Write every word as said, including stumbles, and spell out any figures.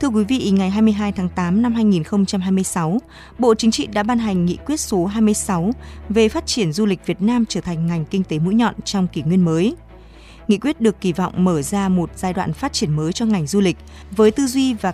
Thưa quý vị, ngày hai mươi hai tháng tám năm hai nghìn không trăm hai mươi sáu, Bộ Chính trị đã ban hành nghị quyết số hai mươi sáu về phát triển du lịch Việt Nam trở thành ngành kinh tế mũi nhọn trong kỷ nguyên mới. Nghị quyết được kỳ vọng mở ra một giai đoạn phát triển mới cho ngành du lịch với tư duy và